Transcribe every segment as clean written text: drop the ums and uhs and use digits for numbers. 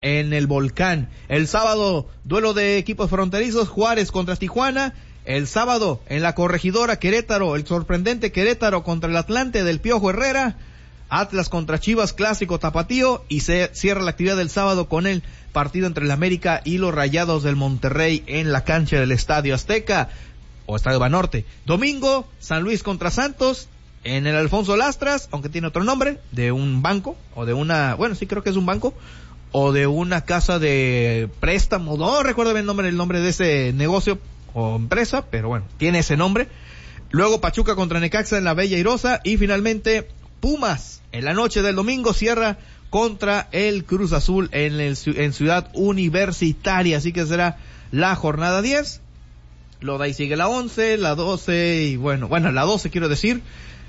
en el Volcán. El sábado, duelo de equipos fronterizos, Juárez contra Tijuana. El sábado, en la Corregidora, Querétaro, el sorprendente Querétaro contra el Atlante del Piojo Herrera. Atlas contra Chivas, clásico tapatío, y se cierra la actividad del sábado con el partido entre el América y los Rayados del Monterrey en la cancha del Estadio Azteca o Estadio Banorte. Domingo, San Luis contra Santos en el Alfonso Lastras, aunque tiene otro nombre, de un banco o de una, bueno, sí creo que es un banco o de una casa de préstamo, no recuerdo bien el nombre de ese negocio o empresa, pero bueno, tiene ese nombre. Luego Pachuca contra Necaxa en la Bella Airosa, y finalmente Pumas en la noche del domingo cierra contra el Cruz Azul en Ciudad Universitaria. Así que será la jornada 10. Lo de ahí sigue la 11, la 12 y bueno, la 12 quiero decir,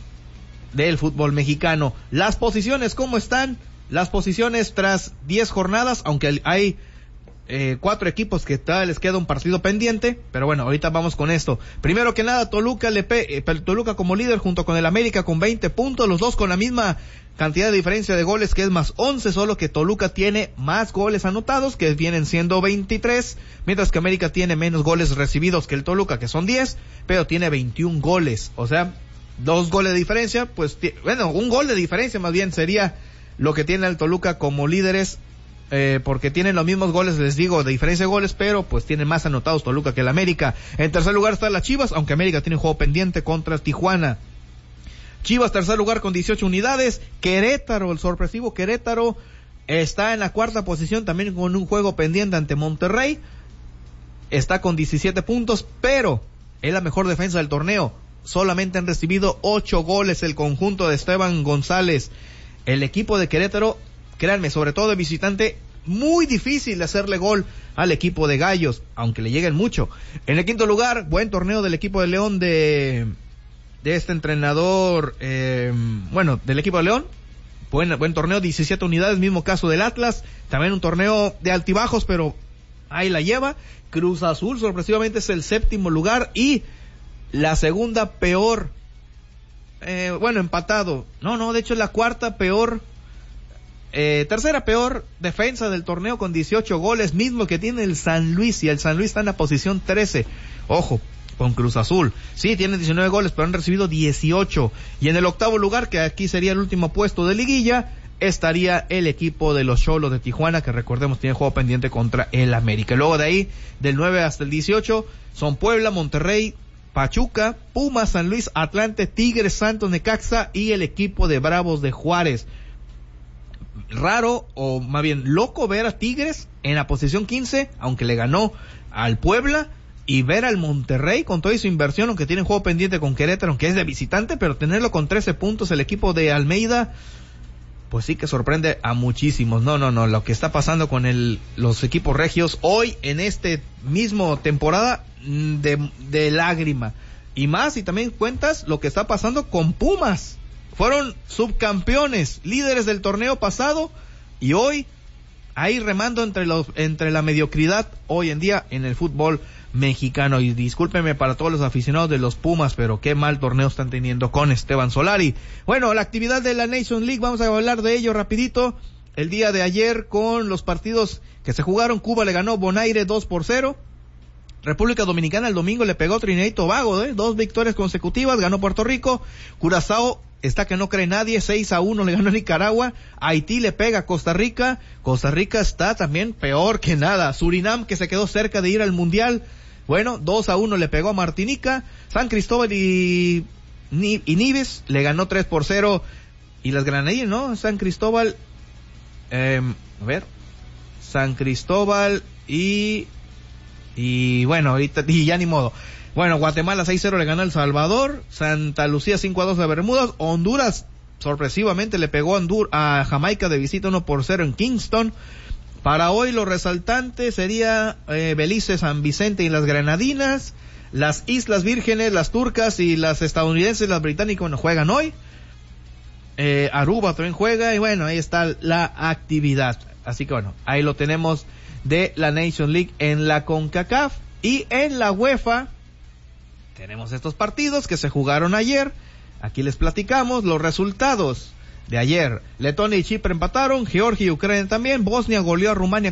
del fútbol mexicano. Las posiciones, ¿cómo están? Las posiciones tras 10 jornadas, aunque hay 4 equipos que todavía les queda un partido pendiente, pero bueno, ahorita vamos con esto. Primero que nada, Toluca como líder junto con el América con 20 puntos, los dos con la misma cantidad de diferencia de goles, que es más 11, solo que Toluca tiene más goles anotados, que vienen siendo 23, mientras que América tiene menos goles recibidos que el Toluca, que son 10, pero tiene 21 goles, o sea, 2 goles de diferencia, pues, un gol de diferencia más bien sería lo que tiene el Toluca como líderes, porque tienen los mismos goles, les digo, de diferencia de goles, pero pues tienen más anotados Toluca que el América. En tercer lugar está las Chivas, aunque América tiene un juego pendiente contra Tijuana. Chivas tercer lugar con 18 unidades. Querétaro, el sorpresivo Querétaro, está en la cuarta posición también con un juego pendiente ante Monterrey. Está con 17 puntos, pero es la mejor defensa del torneo. Solamente han recibido 8 goles el conjunto de Esteban González. El equipo de Querétaro, créanme, sobre todo de visitante, muy difícil hacerle gol al equipo de Gallos, aunque le lleguen mucho. En el quinto lugar, buen torneo del equipo de León de este entrenador, del equipo de León. Buen torneo, 17 unidades, mismo caso del Atlas. También un torneo de altibajos, pero ahí la lleva. Cruz Azul, sorpresivamente, es el séptimo lugar y la segunda peor, empatado. No, de hecho es la cuarta peor, tercera peor defensa del torneo con 18 goles, mismo que tiene el San Luis, y el San Luis está en la posición 13. Ojo con Cruz Azul. Sí, tienen 19 goles, pero han recibido 18. Y en el octavo lugar, que aquí sería el último puesto de liguilla, estaría el equipo de los Xolos de Tijuana, que recordemos tiene juego pendiente contra el América. Luego de ahí, del 9 hasta el 18, son Puebla, Monterrey, Pachuca, Pumas, San Luis, Atlante, Tigres, Santos, Necaxa y el equipo de Bravos de Juárez. Raro, o más bien loco, ver a Tigres en la posición 15, aunque le ganó al Puebla, y ver al Monterrey con toda su inversión, aunque tiene juego pendiente con Querétaro, aunque es de visitante, pero tenerlo con 13 puntos el equipo de Almeida, pues sí que sorprende a muchísimos. No, lo que está pasando con los equipos regios hoy en este mismo temporada de lágrima. Y más, y también cuentas lo que está pasando con Pumas. Fueron subcampeones, líderes del torneo pasado, y hoy ahí remando entre la mediocridad hoy en día en el fútbol mexicano. Y discúlpenme para todos los aficionados de los Pumas, pero qué mal torneo están teniendo con Esteban Solari. Bueno, la actividad de la Nation League, vamos a hablar de ello rapidito. El día de ayer con los partidos que se jugaron, Cuba le ganó Bonaire 2-0. República Dominicana el domingo le pegó Trinidad y Tobago, 2 victorias consecutivas, ganó Puerto Rico. Curazao está que no cree nadie, 6-1 le ganó a Nicaragua. Haití le pega a Costa Rica está también peor que nada. Surinam, que se quedó cerca de ir al Mundial, 2-1 le pegó a Martinica. San Cristóbal y Nives le ganó 3-0. Y las granadinas, San Cristóbal, San Cristóbal y ahorita y ya ni modo. Guatemala 6-0 le ganó a El Salvador. Santa Lucía 5-2 a Bermudas. Honduras sorpresivamente le pegó a Jamaica de visita 1-0 en Kingston. Para hoy lo resaltante sería Belice, San Vicente y las Granadinas. Las Islas Vírgenes, las turcas y las estadounidenses, las británicas, juegan hoy. Aruba también juega, y ahí está la actividad. Así que ahí lo tenemos de la Nation League en la CONCACAF. Y en la UEFA tenemos estos partidos que se jugaron ayer. Aquí les platicamos los resultados. de ayer. Letonia y Chipre empataron, Georgia y Ucrania también, Bosnia goleó a Rumania